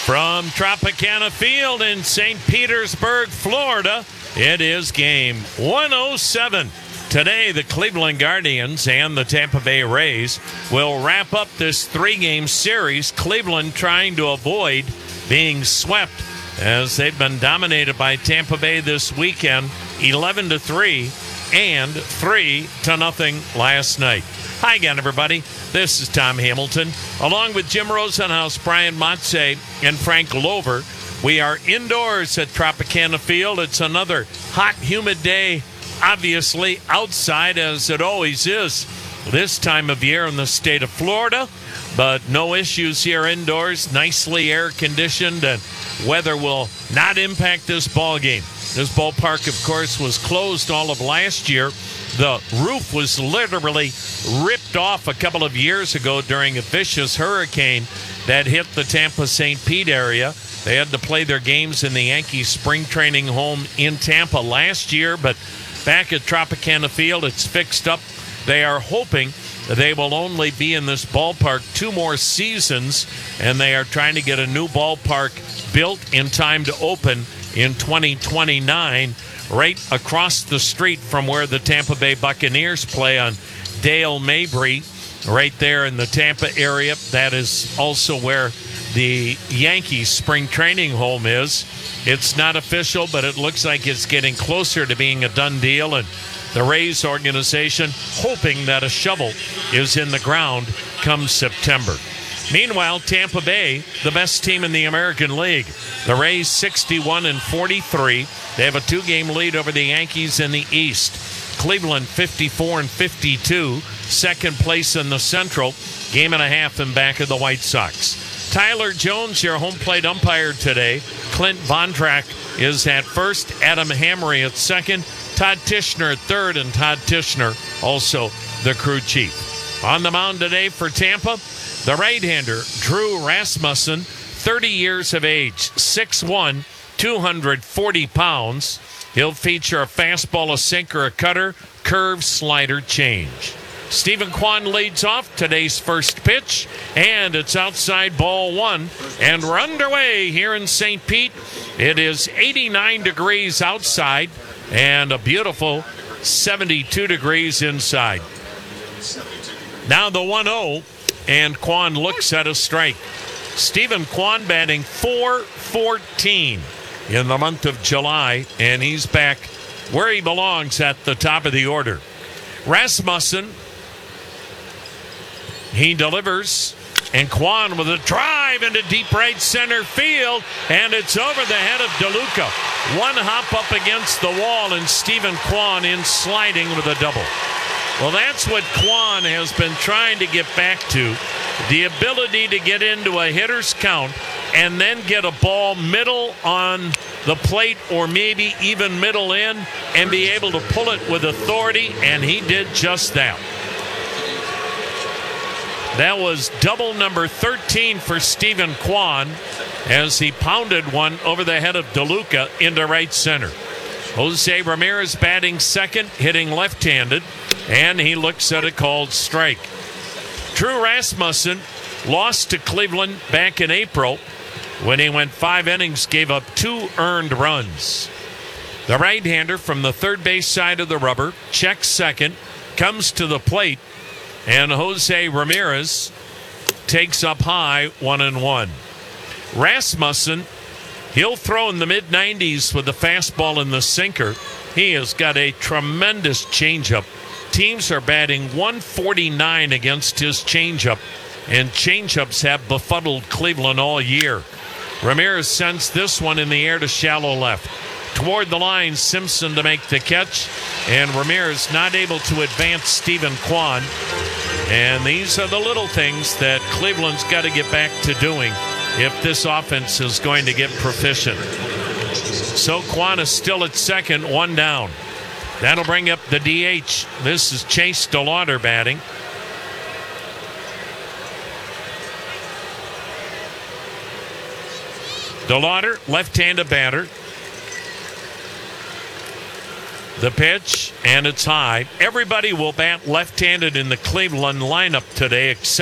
From Tropicana Field in St. Petersburg, Florida, it is game 107. Today, the Cleveland Guardians and the Tampa Bay Rays will wrap up this three-game series. Cleveland trying to avoid being swept as they've been dominated by Tampa Bay this weekend, 11-3 and 3-0 last night. Hi again, everybody. This is Tom Hamilton. Along with Jim Rosenhaus, Brian Motze, and Frank Lover, we are indoors at Tropicana Field. It's another hot, humid day, obviously, outside as it always is this time of year in the state of Florida. But no issues here indoors, nicely air-conditioned, and weather will not impact this ball game. This ballpark, of course, was closed all of last year. The roof was literally ripped off a couple of years ago during a vicious hurricane that hit the Tampa-St. Pete area. They had to play their games in the Yankees spring training home in Tampa last year, but back at Tropicana Field, it's fixed up. They are hoping they will only be in this ballpark 2 more seasons, and they are trying to get a new ballpark built in time to open in 2029, right across the street from where the Tampa Bay Buccaneers play on Dale Mabry, right there in the Tampa area. That is also where the Yankees spring training home is. It's not official, but it looks like it's getting closer to being a done deal, and the Rays organization hoping that a shovel is in the ground come September. Meanwhile, Tampa Bay, the best team in the American League. The Rays 61-43. They have a 2-game lead over the Yankees in the East. Cleveland 54-52. Second place in the Central. Game and a half in back of the White Sox. Tyler Jones, your home plate umpire today. Clint Vondrack is at first. Adam Hamry at second. Todd Tishner at third. And Todd Tishner also the crew chief. On the mound today for Tampa, the right-hander, Drew Rasmussen, 30 years of age, 6'1", 240 pounds. He'll feature a fastball, a sinker, a cutter, curve, slider, change. Stephen Kwan leads off today's first pitch, and it's outside ball 1. And we're underway here in St. Pete. It is 89 degrees outside and a beautiful 72 degrees inside. Now the 1-0. And Kwan looks at a strike. Stephen Kwan batting .414 in the month of July, and he's back where he belongs at the top of the order. Rasmussen, he delivers, and Kwan with a drive into deep right center field, and it's over the head of DeLuca. One hop up against the wall, and Stephen Kwan in sliding with a double. Well, that's what Kwan has been trying to get back to, the ability to get into a hitter's count and then get a ball middle on the plate or maybe even middle in and be able to pull it with authority, and he did just that. That was double number 13 for Stephen Kwan as he pounded one over the head of DeLuca into right center. Jose Ramirez batting second, hitting left-handed, and he looks at a called strike. Drew Rasmussen lost to Cleveland back in April when he went 5 innings, gave up 2 earned runs. The right-hander from the third base side of the rubber checks second, comes to the plate, and Jose Ramirez takes up high 1-1. Rasmussen, he'll throw in the mid-90s with the fastball and the sinker. He has got a tremendous changeup. Teams are batting .149 against his changeup, and changeups have befuddled Cleveland all year. Ramirez sends this one in the air to shallow left. Toward the line, Simpson to make the catch, and Ramirez not able to advance Stephen Kwan. And these are the little things that Cleveland's got to get back to doing if this offense is going to get proficient. So Kwan is still at second, 1 down. That'll bring up the DH. This is Chase DeLauder batting. DeLauder, left-handed batter. The pitch, and it's high. Everybody will bat left-handed in the Cleveland lineup today except